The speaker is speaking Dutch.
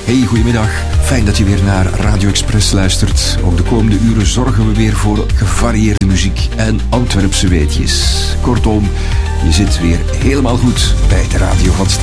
Hey, goedemiddag. Fijn dat je weer naar Radio Express luistert. Ook de komende uren zorgen we weer voor gevarieerde muziek en Antwerpse weetjes. Kortom, je zit weer helemaal goed bij de radio van